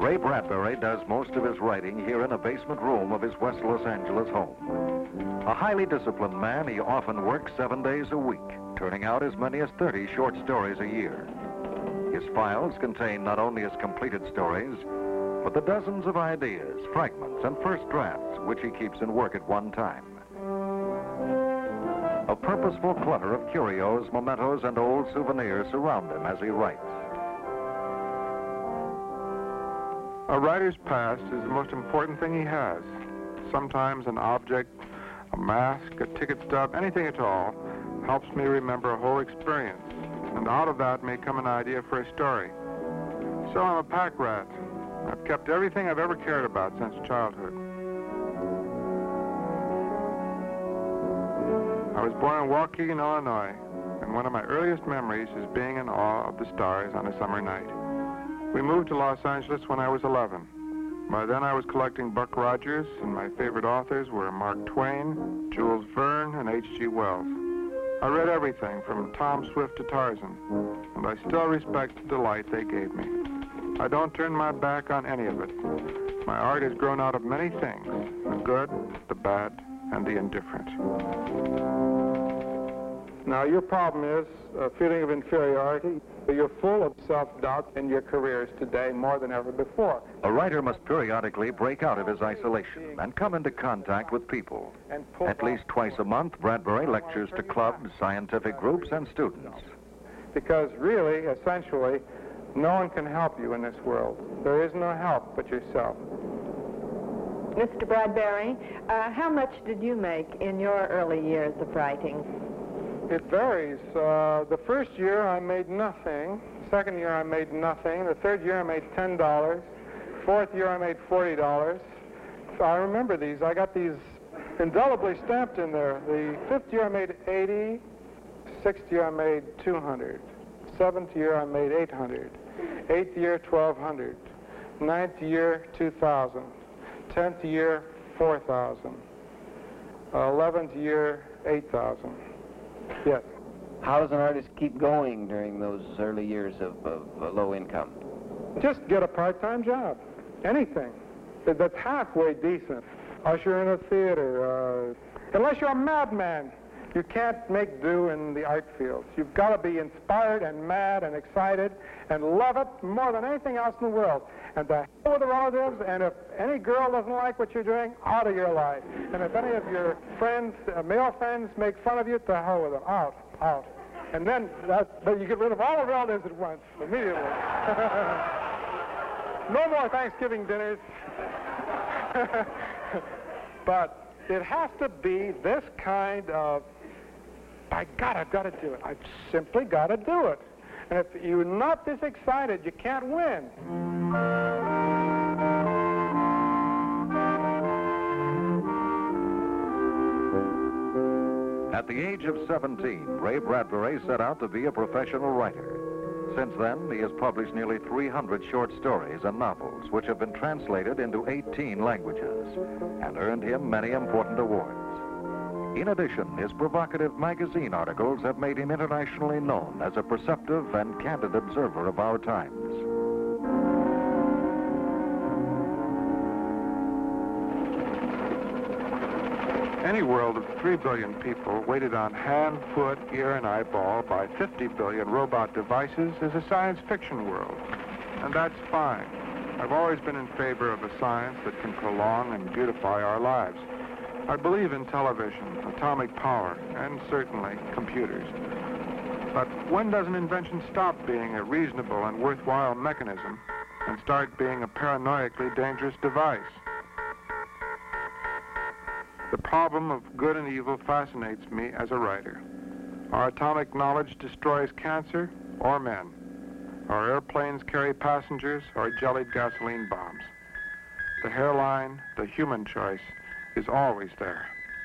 Ray Bradbury does most of his writing here in a basement room of his West Los Angeles home. A highly disciplined man, he often works 7 days a week, turning out as many as 30 short stories a year. His files contain not only his completed stories, but the dozens of ideas, fragments, and first drafts which he keeps in work at one time. A purposeful clutter of curios, mementos, and old souvenirs surround him as he writes. A writer's past is the most important thing he has. Sometimes an object, a mask, a ticket stub, anything at all, helps me remember a whole experience. And out of that may come an idea for a story. So I'm a pack rat. I've kept everything I've ever cared about since childhood. I was born in Waukegan, Illinois, and one of my earliest memories is being in awe of the stars on a summer night. We moved to Los Angeles when I was 11. By then I was collecting Buck Rogers, and my favorite authors were Mark Twain, Jules Verne, and H.G. Wells. I read everything from Tom Swift to Tarzan, and I still respect the delight they gave me. I don't turn my back on any of it. My art has grown out of many things, the good, the bad, and the indifferent. Now, your problem is a feeling of inferiority. You're full of self-doubt in your careers today more than ever before. A writer must periodically break out of his isolation and come into contact with people. At least twice a month, Bradbury lectures to clubs, scientific groups, and students. Because really, essentially, no one can help you in this world. There is no help but yourself. Mr. Bradbury, how much did you make in your early years of writing? It varies. The first year I made nothing. The second year I made nothing. The third year I made $10. Fourth year I made $40. So I remember these. I got these indelibly stamped in there. The fifth year I made $80. Sixth year I made $200. Seventh year I made $800. Eighth year $1,200. Ninth year $2,000. 10th year $4,000. 11th year $8,000. Yes. How does an artist keep going during those early years of low income? Just get a part-time job. Anything that's halfway decent. Usher in a theater. Unless you're a madman, you can't make do in the art fields. You've got to be inspired and mad and excited and love it more than anything else in the world. And to hell with the relatives, and if any girl doesn't like what you're doing, out of your life. And if any of your friends, male friends, make fun of you, to hell with them. Out, out. And then you get rid of all the relatives at once, immediately. No more Thanksgiving dinners. But it has to be this kind of, I've got to do it. I've simply got to do it. And if you're not this excited, you can't win. At the age of 17, Ray Bradbury set out to be a professional writer. Since then, he has published nearly 300 short stories and novels, which have been translated into 18 languages and earned him many important awards. In addition, his provocative magazine articles have made him internationally known as a perceptive and candid observer of our times. Any world of 3 billion people weighted on hand, foot, ear, and eyeball by 50 billion robot devices is a science fiction world. And that's fine. I've always been in favor of a science that can prolong and beautify our lives. I believe in television, atomic power, and certainly computers. But when does an invention stop being a reasonable and worthwhile mechanism and start being a paranoically dangerous device? The problem of good and evil fascinates me as a writer. Our atomic knowledge destroys cancer or men. Our airplanes carry passengers or jellied gasoline bombs. The hairline, the human choice, is always there.